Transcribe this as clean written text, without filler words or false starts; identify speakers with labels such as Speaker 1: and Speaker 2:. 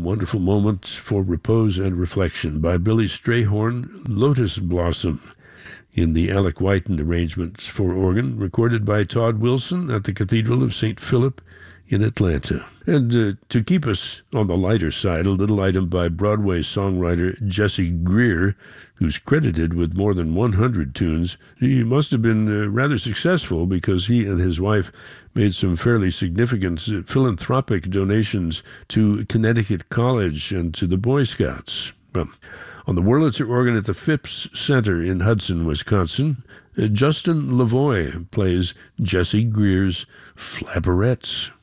Speaker 1: Wonderful Moments for Repose and Reflection by Billy Strayhorn, Lotus Blossom, in the Alec Whiten arrangements for organ, recorded by Todd Wilson at the Cathedral of St. Philip in Atlanta. And to keep us on the lighter side, a little item by Broadway songwriter Jesse Greer, who's credited with more than 100 tunes. He must have been rather successful because he and his wife made some fairly significant philanthropic donations to Connecticut College and to the Boy Scouts. Well, on the Wurlitzer organ at the Phipps Center in Hudson, Wisconsin, Justin Lavoie plays Jesse Greer's Flapperettes.